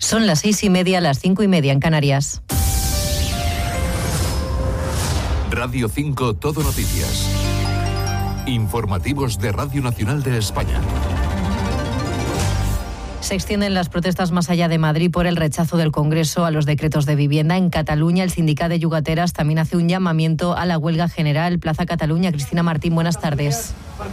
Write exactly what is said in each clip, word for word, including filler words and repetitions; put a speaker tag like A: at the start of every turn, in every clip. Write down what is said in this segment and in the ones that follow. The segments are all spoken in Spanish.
A: Son las seis y media, las cinco y media en Canarias.
B: Radio cinco Todo Noticias. Informativos de Radio Nacional de España.
A: Se extienden las protestas más allá de Madrid por el rechazo del Congreso a los decretos de vivienda. En Cataluña, el sindicato de Yugateras también hace un llamamiento a la huelga general. Plaza Cataluña. Cristina Martín, buenas tardes.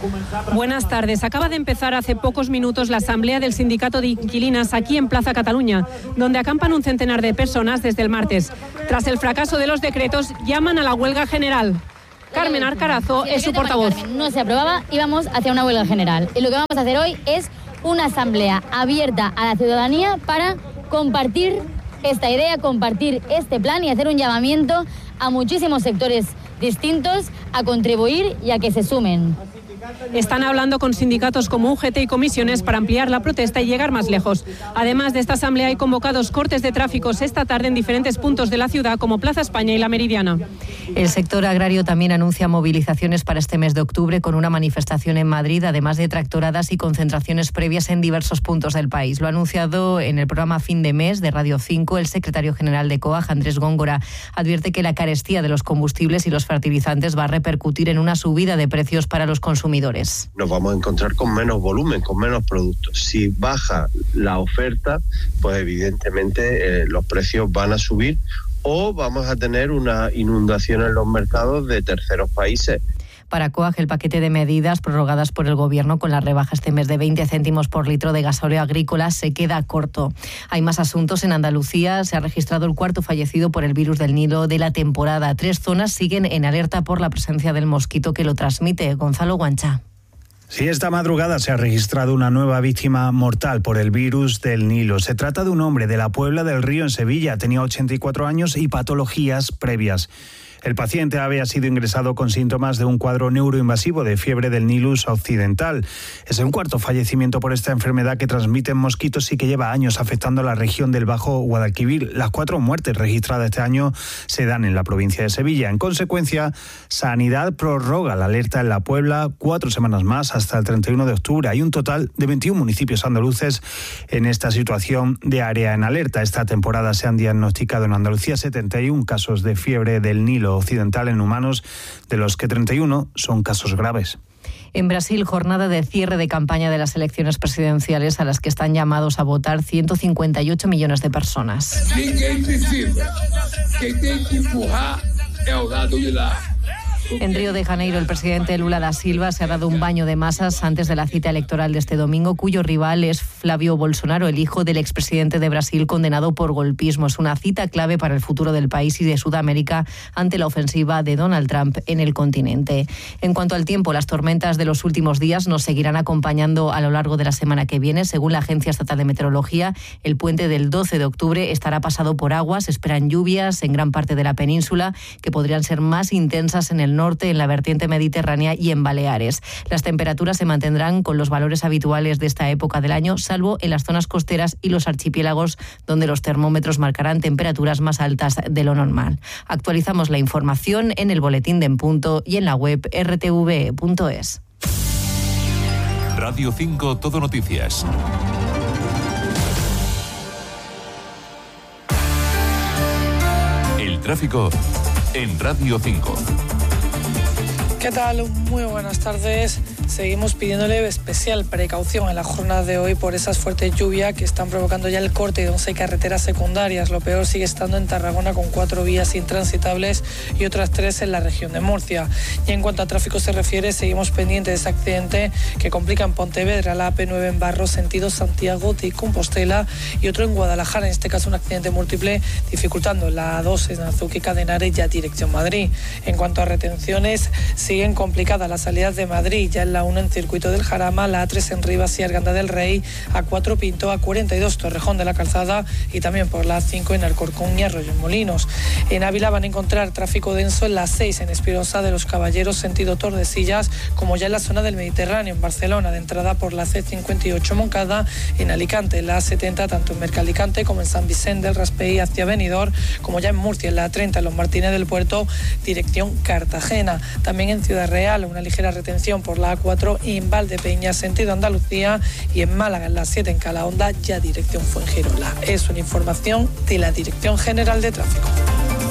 C: Buenas tardes. Acaba de empezar hace pocos minutos la asamblea del sindicato de inquilinas aquí en Plaza Cataluña, donde acampan un centenar de personas desde el martes. Tras el fracaso de los decretos, llaman a la huelga general. Carmen Arcarazo es su portavoz.
D: Carmen no se aprobaba, íbamos hacia una huelga general. Y lo que vamos a hacer hoy es una asamblea abierta a la ciudadanía para compartir esta idea, compartir este plan y hacer un llamamiento a muchísimos sectores distintos a contribuir y a que se sumen.
C: Están hablando con sindicatos como U G T y comisiones para ampliar la protesta y llegar más lejos. Además de esta asamblea hay convocados cortes de tráficos esta tarde en diferentes puntos de la ciudad como Plaza España y La Meridiana.
A: El sector agrario también anuncia movilizaciones para este mes de octubre con una manifestación en Madrid, además de tractoradas y concentraciones previas en diversos puntos del país. Lo ha anunciado en el programa Fin de Mes de Radio cinco el secretario general de COAG, Andrés Góngora. Advierte que la carestía de los combustibles y los fertilizantes va a repercutir en una subida de precios para los consumidores.
E: Nos vamos a encontrar con menos volumen, con menos productos. Si baja la oferta, pues evidentemente eh, los precios van a subir o vamos a tener una inundación en los mercados de terceros países.
A: Para COAG, el paquete de medidas prorrogadas por el Gobierno con la rebaja este mes de veinte céntimos por litro de gasóleo agrícola se queda corto. Hay más asuntos. En Andalucía se ha registrado el cuarto fallecido por el virus del Nilo de la temporada. Tres zonas siguen en alerta por la presencia del mosquito que lo transmite. Gonzalo Guancha.
F: Sí, esta madrugada se ha registrado una nueva víctima mortal por el virus del Nilo. Se trata de un hombre de la Puebla del Río en Sevilla. Tenía ochenta y cuatro años y patologías previas. El paciente había sido ingresado con síntomas de un cuadro neuroinvasivo de fiebre del Nilus occidental. Es el cuarto fallecimiento por esta enfermedad que transmiten mosquitos y que lleva años afectando a la región del Bajo Guadalquivir. Las cuatro muertes registradas este año se dan en la provincia de Sevilla. En consecuencia, Sanidad prorroga la alerta en la Puebla cuatro semanas más hasta el treinta y uno de octubre. Hay un total de veintiún municipios andaluces en esta situación de área en alerta. Esta temporada se han diagnosticado en Andalucía setenta y uno casos de fiebre del Nilo occidental en humanos, de los que treinta y uno son casos graves.
A: En Brasil, jornada de cierre de campaña de las elecciones presidenciales a las que están llamados a votar ciento cincuenta y ocho millones de personas. En Río de Janeiro, el presidente Lula da Silva se ha dado un baño de masas antes de la cita electoral de este domingo, cuyo rival es Flávio Bolsonaro, el hijo del expresidente de Brasil condenado por golpismo. Es una cita clave para el futuro del país y de Sudamérica ante la ofensiva de Donald Trump en el continente. En cuanto al tiempo, las tormentas de los últimos días nos seguirán acompañando a lo largo de la semana que viene. Según la Agencia Estatal de Meteorología, el puente del doce de octubre estará pasado por agua. Se esperan lluvias en gran parte de la península que podrían ser más intensas en el norte, en la vertiente mediterránea y en Baleares. Las temperaturas se mantendrán con los valores habituales de esta época del año, salvo en las zonas costeras y los archipiélagos, donde los termómetros marcarán temperaturas más altas de lo normal. Actualizamos la información en el boletín de En Punto y en la web erre te ve punto es.
B: Radio cinco Todo Noticias. El tráfico en Radio cinco.
G: ¿Qué tal? Muy buenas tardes. Seguimos pidiéndole especial precaución en la jornada de hoy por esas fuertes lluvias que están provocando ya el corte de once carreteras secundarias. Lo peor sigue estando en Tarragona, con cuatro vías intransitables y otras tres en la región de Murcia. Y en cuanto a tráfico se refiere, seguimos pendientes de ese accidente que complica en Pontevedra, la A P nueve en Barros, sentido Santiago de Compostela, y otro en Guadalajara, en este caso un accidente múltiple, dificultando la A dos en Azuque Cadenares, ya dirección Madrid. En cuanto a retenciones, siguen complicadas las salidas de Madrid, ya en la uno en Circuito del Jarama, la A tres en Rivas y Arganda del Rey, A cuatro Pinto, A cuarenta y dos Torrejón de la Calzada y también por la A cinco en Alcorcón y Arroyo Molinos. En Ávila van a encontrar tráfico denso en la seis en Espirosa de los Caballeros, sentido Tordesillas, como ya en la zona del Mediterráneo, en Barcelona, de entrada por la C cincuenta y ocho Moncada, en Alicante, la A setenta, tanto en Mercalicante como en San Vicente del Raspey hacia Benidorm, como ya en Murcia, en la A treinta, en Los Martínez del Puerto, dirección Cartagena. También en Ciudad Real, una ligera retención por la A cuatro cuatro en Valdepeñas, sentido Andalucía, y en Málaga en la siete en Calahonda, ya dirección Fuengirola. Es una información de la Dirección General de Tráfico.